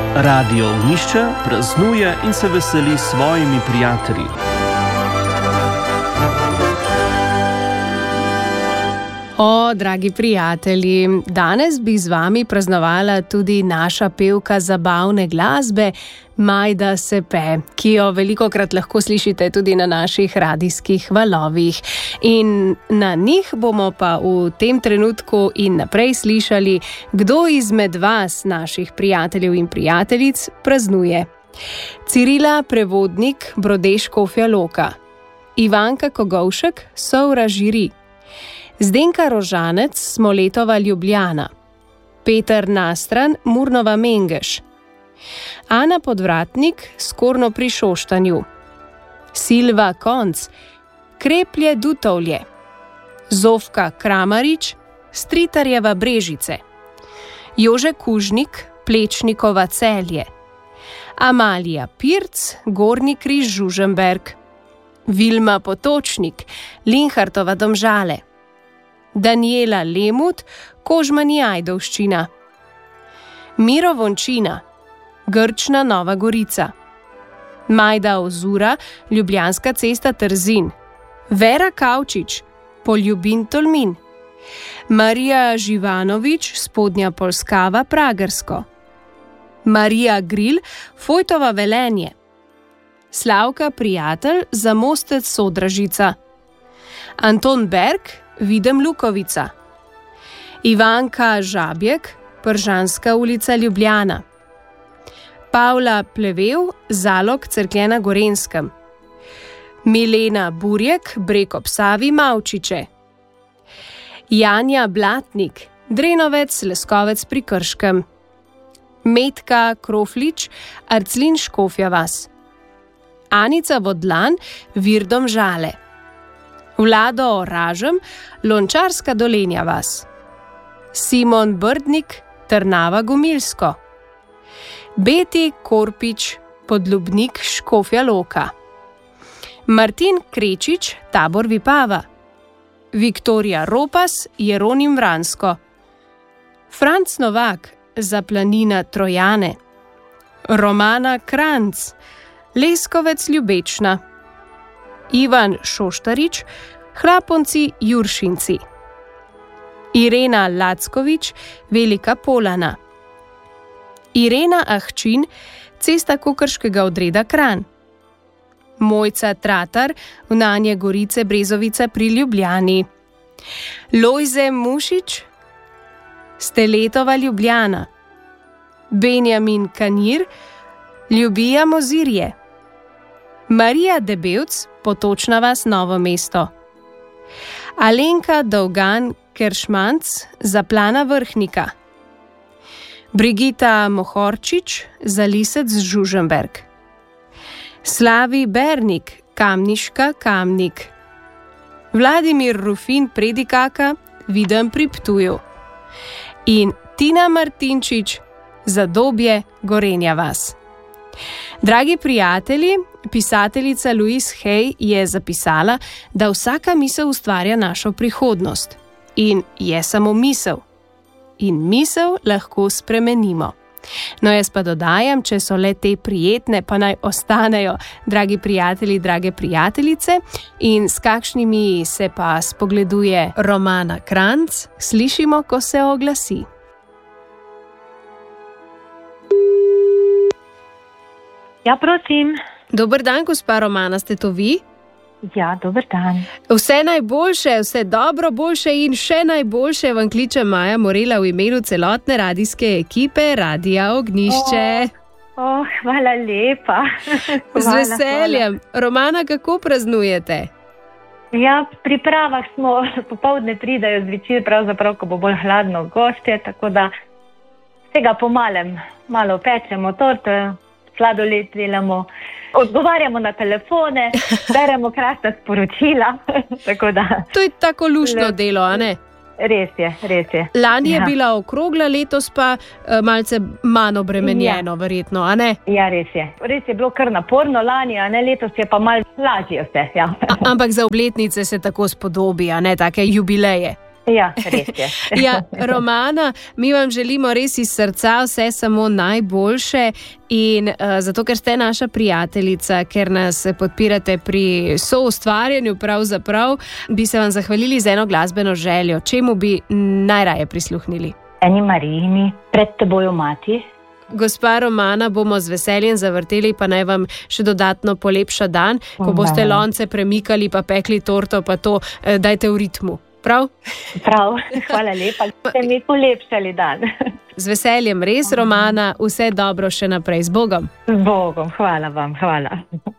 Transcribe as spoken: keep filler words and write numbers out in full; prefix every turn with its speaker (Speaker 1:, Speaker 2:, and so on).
Speaker 1: Radio Ognjišče praznuje in se veseli s svojimi prijatelji.
Speaker 2: O, dragi prijatelji, danes bi z vami praznovala tudi naša pevka zabavne glasbe Majda Sepe, ki jo velikokrat lahko slišite tudi na naših radijskih valovih. In na njih bomo pa v tem trenutku in naprej slišali, kdo izmed vas, naših prijateljev in prijateljic, praznuje. Cirila Prevodnik, Brodeš Škofja Loka, Ivanka Kogovšek, Sovra Žiri, Zdenka Rožanec, Smoletova Ljubljana, Peter Nastran, Murnova Mengeš, Ana Podvratnik, Skorno pri Šoštanju, Silva Konc, Kreplje Dutovlje, Zofka Kramarič, Stritarjeva Brežice, Jože Kužnik, Plečnikova Celje, Amalija Pirc, Gornji Križ Žužemberk, Vilma Potočnik, Linhartova Domžale, Daniela Lemut, Kožmani Ajdovščina, Miro Vončina, Grčna Nova Gorica, Majda Ozura, Ljubljanska cesta Trzin, Vera Kavčič, Poljubin Tolmin, Marija Živanovič, Spodnja Polskava Pragersko, Marija Gril, Fojtova Velenje, Slavka Prijatelj, Zamostec Sodražica, Anton Berg, Videm Lukovica, Ivanka Žabjek, Pržanska ulica Ljubljana, Pavla Plevel, Zalog Cerklje na Gorenskem, Milena Burjek, Breg ob Savi Mavčiče, Janja Blatnik, Drenovec Leskovec pri Krškem, Metka Kroflič, Arclin Škofja Vas, Anica Vodlan, Vir Domžale, Vlado Oražem, Lončarska Dolenja Vas, Simon Brdnik, Trnava Gomilsko, Beti Korpič, Podlubnik Škofja Loka, Martin Krečič, Tabor Vipava, Viktorija Ropas, Jeronim Vransko, Franc Novak, Zaplanina Trojane, Romana Kranc, Leskovec Ljubečna, Ivan Šoštarič, Hlaponci Juršinci, Irena Lackovič, Velika Polana, Irena Ahčin, Cesta Kokrškega odreda Kranj, Mojca Tratar, Vnanje Gorice Brezovica pri Ljubljani, Lojze Mušič, Steletova Ljubljana, Benjamin Kanjir, Ljubija Mozirje, Marija Debevc, Potočna Vas Novo mesto, Alenka Dolgan Keršmanc, Zaplana Vrhnika, Brigita Mohorčič, Zalisec Žužemberk, Slavi Bernik, Kamniška Kamnik, Vladimir Rufin Predikaka, Videm pri Ptuju in Tina Martinčič, Zadobje Gorenja Vas. Dragi prijatelji, pisateljica Louise Hay je zapisala, da vsaka misel ustvarja našo prihodnost in je samo misel. In misel lahko spremenimo. No, jaz pa dodajam, če so le te prijetne, pa naj ostanejo, dragi prijatelji, drage prijateljice, in s kakšnimi se pa spogleduje Romana Kranc, slišimo, ko se oglasi.
Speaker 3: Ja, prosim.
Speaker 2: Dober dan, gospa Romana, ste to vi?
Speaker 3: Ja, dober dan.
Speaker 2: Vse najboljše, vse dobro, boljše in še najboljše vam kliče Maja Morela v imenu celotne radijske ekipe Radija Ognjišče.
Speaker 3: Oh, oh, hvala lepa.
Speaker 2: Z hvala, veseljem. Hvala. Romana, kako praznujete?
Speaker 3: Ja, v pripravah smo, popoldne pridajo zvečer, pravzaprav, ko bo bolj hladno, gostje, tako da vsega pomalem, malo pečemo torto, sladoled delamo, odgovarjamo na telefone, beremo krasna sporočila. Tako da.
Speaker 2: To je tako luštno Le... delo, a ne?
Speaker 3: Res je, res je.
Speaker 2: Lani
Speaker 3: ja.
Speaker 2: je bila okrogla, letos pa uh, malce manj obremenjeno, ja. Verjetno, a ne?
Speaker 3: Ja, res je. Res je bilo kar naporno lani, a ne, letos je pa malo lažje vse. Ja.
Speaker 2: A, ampak za obletnice se tako spodobi, a ne, take jubileje.
Speaker 3: Ja, res je.
Speaker 2: Ja, Romana, mi vam želimo res iz srca vse samo najboljše in uh, zato, ker ste naša prijateljica, ker nas podpirate pri soustvarjanju pravzaprav, bi se vam zahvalili z eno glasbeno željo. Čemu bi najraje prisluhnili?
Speaker 3: Eni Marijini, Pred tebojo mati.
Speaker 2: Gospa Romana, bomo z veseljem zavrteli, pa naj vam še dodatno polepša dan, ko boste lonce premikali, pa pekli torto, pa to eh, dajte v ritmu. Prav?
Speaker 3: Prav, hvala lepa, da ste mi polepšali dan.
Speaker 2: Z veseljem, res, Romana, vse dobro še naprej. Z Bogom.
Speaker 3: Z Bogom, hvala vam, hvala.